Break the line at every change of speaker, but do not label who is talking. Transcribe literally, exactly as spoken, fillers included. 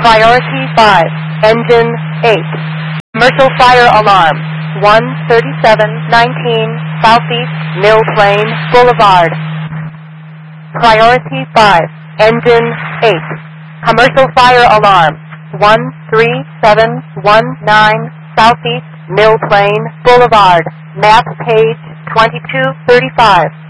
Priority five, engine eight. Commercial fire alarm, one thirty-seven nineteen Southeast Mill Plain Boulevard. Priority five, engine eight. Commercial fire alarm, one three seven one nine Southeast Mill Plain Boulevard. Map page twenty-two thirty-five.